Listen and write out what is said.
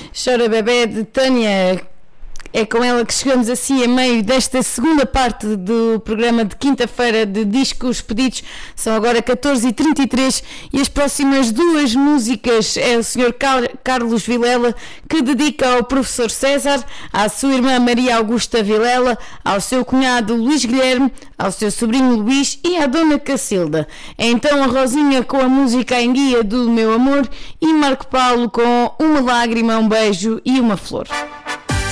Chora Bebé de Tânia. É com ela que chegamos assim a meio desta segunda parte do programa de quinta-feira de Discos Pedidos. São agora 14h33 e as próximas duas músicas é o Sr. Carlos Vilela, que dedica ao professor César, à sua irmã Maria Augusta Vilela, ao seu cunhado Luís Guilherme, ao seu sobrinho Luís e à dona Cacilda. É então a Rosinha com a música Em Guia do Meu Amor e Marco Paulo com Uma Lágrima, um Beijo e uma Flor.